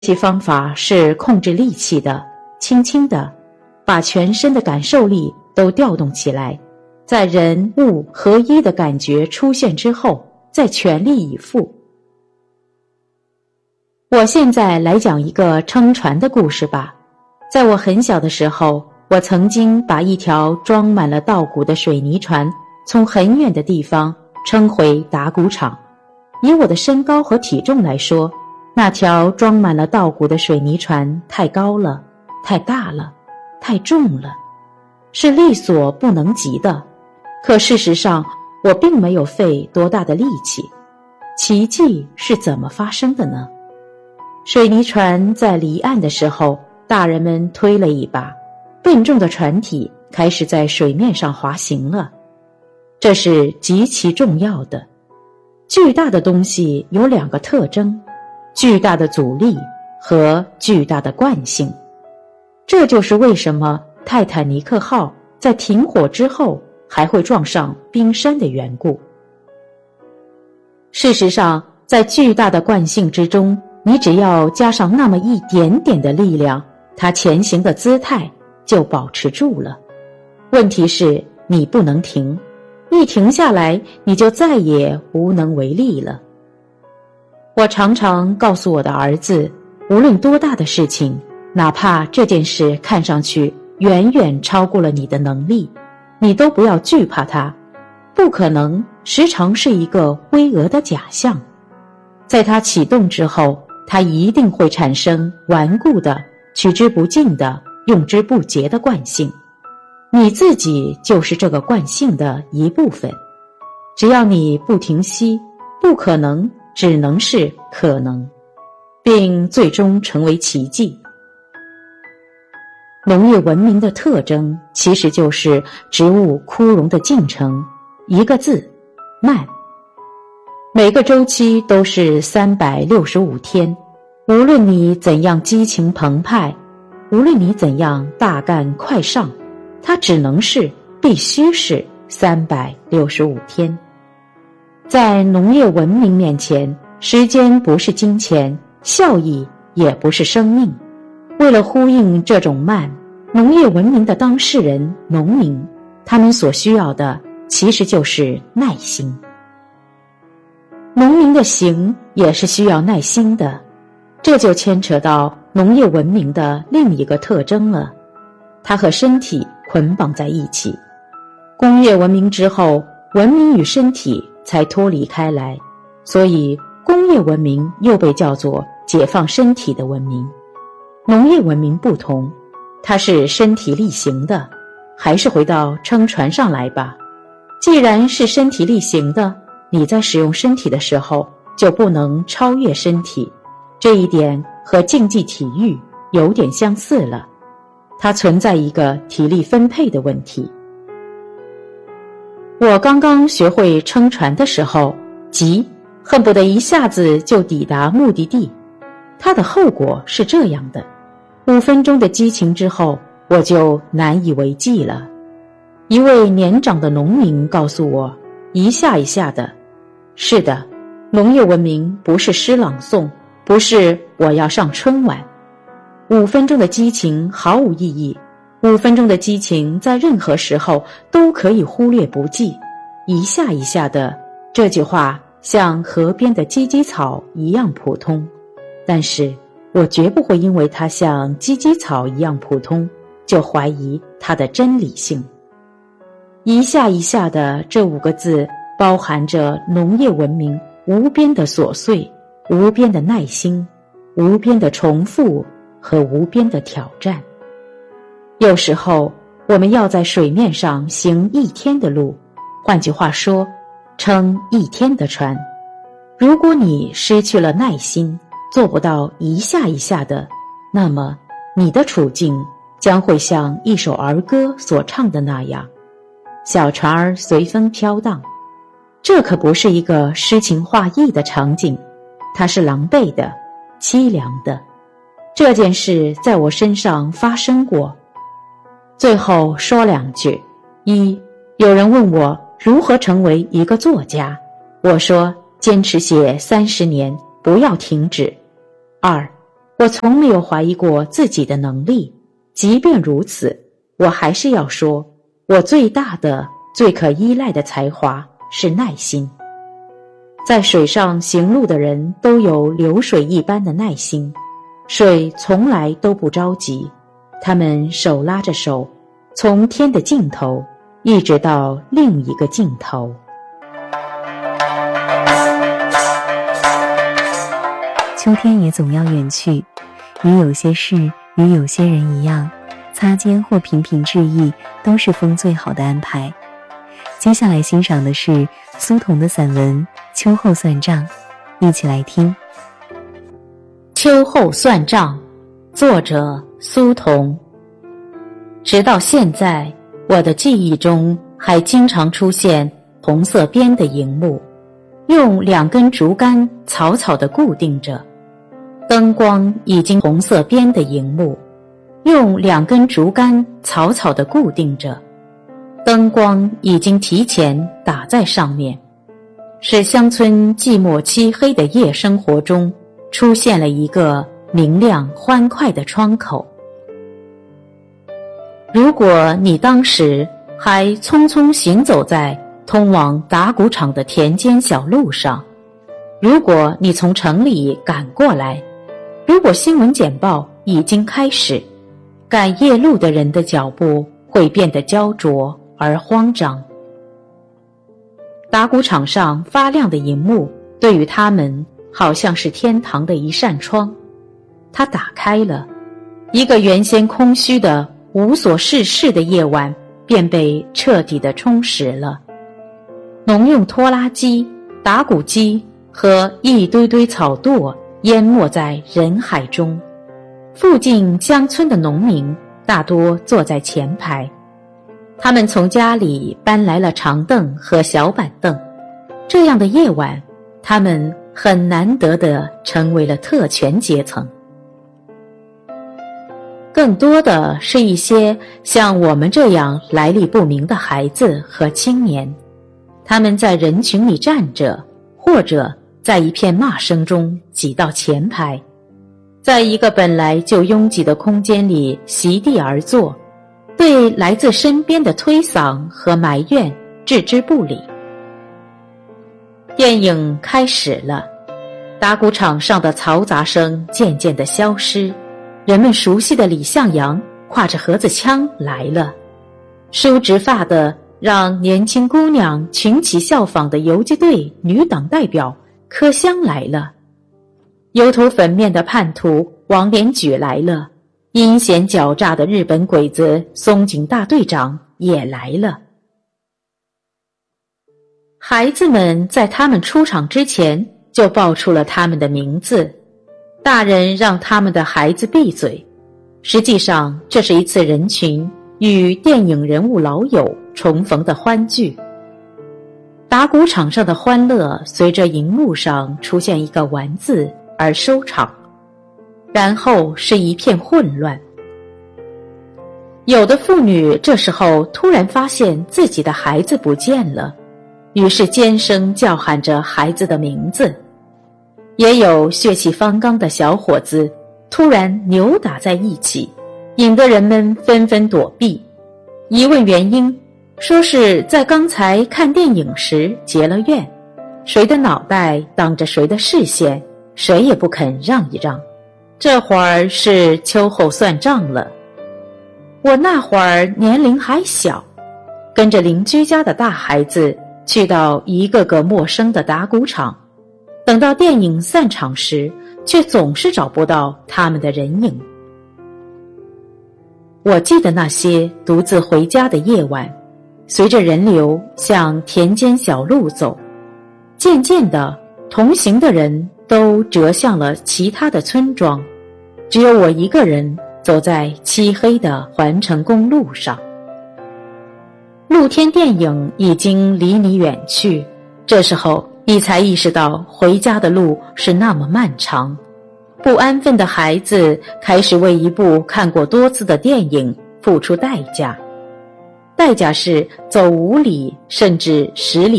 习方法是控制力气的，轻轻的，把全身的感受力都调动起来，在人物合一的感觉出现之后，再全力以赴。我现在来讲一个撑船的故事吧。在我很小的时候，我曾经把一条装满了稻谷的水泥船从很远的地方撑回打谷场。以我的身高和体重来说，那条装满了稻谷的水泥船太高了，太大了，太重了，是力所不能及的。可事实上，我并没有费多大的力气。奇迹是怎么发生的呢？水泥船在离岸的时候，大人们推了一把，笨重的船体开始在水面上滑行了。这是极其重要的。巨大的东西有两个特征：巨大的阻力和巨大的惯性。这就是为什么泰坦尼克号在停火之后还会撞上冰山的缘故。事实上，在巨大的惯性之中，你只要加上那么一点点的力量，它前行的姿态就保持住了。问题是你不能停，一停下来，你就再也无能为力了。我常常告诉我的儿子，无论多大的事情，哪怕这件事看上去远远超过了你的能力，你都不要惧怕它。不可能时常是一个巍峨的假象，在它启动之后，它一定会产生顽固的、取之不尽的、用之不竭的惯性。你自己就是这个惯性的一部分。只要你不停息，不可能只能是可能，并最终成为奇迹。农业文明的特征其实就是植物枯荣的进程，一个字，慢。每个周期都是365天，无论你怎样激情澎湃，无论你怎样大干快上，它只能是，必须是365天。在农业文明面前，时间不是金钱，效益也不是生命。为了呼应这种慢，农业文明的当事人农民，他们所需要的其实就是耐心。农民的行也是需要耐心的，这就牵扯到农业文明的另一个特征了，它和身体捆绑在一起。工业文明之后，文明与身体才脱离开来，所以工业文明又被叫做解放身体的文明。农业文明不同，它是身体力行的。还是回到撑船上来吧，既然是身体力行的，你在使用身体的时候就不能超越身体，这一点和竞技体育有点相似了，它存在一个体力分配的问题。我刚刚学会撑船的时候，急，恨不得一下子就抵达目的地。它的后果是这样的：5分钟的激情之后，我就难以为继了。一位年长的农民告诉我，一下一下的。是的，农业文明不是诗朗诵，不是我要上春晚。5分钟的激情毫无意义，5分钟的激情在任何时候都可以忽略不计。一下一下的，这句话像河边的芨芨草一样普通，但是我绝不会因为它像芨芨草一样普通，就怀疑它的真理性。一下一下的这5个字包含着农业文明无边的琐碎，无边的耐心，无边的重复和无边的挑战。有时候我们要在水面上行1天的路，换句话说，撑1天的船。如果你失去了耐心，做不到一下一下的，那么你的处境将会像一首儿歌所唱的那样，小船儿随风飘荡。这可不是一个诗情画意的场景，它是狼狈的，凄凉的。这件事在我身上发生过。最后说2句：一，有人问我如何成为一个作家，我说坚持写30年，不要停止。2， 我从没有怀疑过自己的能力，即便如此，我还是要说，我最大的、最可依赖的才华是耐心。在水上行路的人都有流水一般的耐心，水从来都不着急，他们手拉着手，从天的尽头一直到另一个尽头。 秋天也总要远去，与有些事，与有些人一样，擦肩或频频致意都是风最好的安排。接下来欣赏的是苏童的散文《秋后算账》，一起来听。 秋后算账，作者苏童。直到现在，我的记忆中还经常出现红色边的荧幕，用2根竹竿草草地固定着。灯光已经红色边的荧幕，用2根竹竿草草地固定着。灯光已经提前打在上面，使乡村寂寞漆黑的夜生活中出现了一个明亮欢快的窗口。如果你当时还匆匆行走在通往打谷场的田间小路上，如果你从城里赶过来，如果新闻简报已经开始，赶夜路的人的脚步会变得焦灼而慌张。打谷场上发亮的荧幕对于他们好像是天堂的一扇窗，它打开了，一个原先空虚的无所事事的夜晚便被彻底地充实了。农用拖拉机、打谷机和一堆堆草垛淹没在人海中，附近乡村的农民大多坐在前排，他们从家里搬来了长凳和小板凳。这样的夜晚，他们很难得地成为了特权阶层。更多的是一些像我们这样来历不明的孩子和青年，他们在人群里站着，或者在一片骂声中挤到前排，在一个本来就拥挤的空间里席地而坐，对来自身边的推搡和埋怨置之不理。电影开始了，打谷场上的嘈杂声渐渐地消失，人们熟悉的李向阳挎着盒子枪来了，梳直发的让年轻姑娘群起效仿的游击队女党代表柯香来了，油头粉面的叛徒王连举来了，阴险狡诈的日本鬼子松井大队长也来了。孩子们在他们出场之前就报出了他们的名字，大人让他们的孩子闭嘴。实际上，这是一次人群与电影人物老友重逢的欢聚。打谷场上的欢乐随着荧幕上出现一个完字而收场，然后是一片混乱。有的妇女这时候突然发现自己的孩子不见了，于是尖声叫喊着孩子的名字。也有血气方刚的小伙子突然扭打在一起，引得人们纷纷躲避。一问原因，说是在刚才看电影时结了怨，谁的脑袋挡着谁的视线，谁也不肯让一让。这会儿是秋后算账了。我那会儿年龄还小，跟着邻居家的大孩子去到一个个陌生的打谷场，等到电影散场时，却总是找不到他们的人影。我记得那些独自回家的夜晚，随着人流向田间小路走，渐渐的，同行的人都折向了其他的村庄，只有我一个人走在漆黑的环城公路上。露天电影已经离你远去，这时候你才意识到回家的路是那么漫长。不安分的孩子开始为一部看过多次的电影付出代价，代价是走5里甚至10里